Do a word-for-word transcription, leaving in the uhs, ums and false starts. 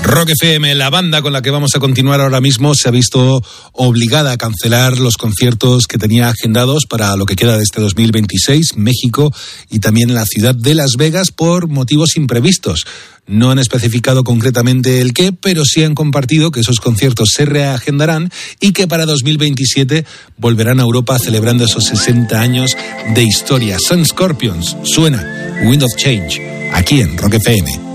Rock F M, la banda con la que vamos a continuar ahora mismo, se ha visto obligada a cancelar los conciertos que tenía agendados para lo que queda de este dos mil veintiséis, México y también en la ciudad de Las Vegas por motivos imprevistos. No han especificado concretamente el qué, pero sí han compartido que esos conciertos se reagendarán y que para dos mil veintisiete volverán a Europa celebrando esos sesenta años de historia. Sun Scorpions, suena Wind of Change, aquí en Rock F M.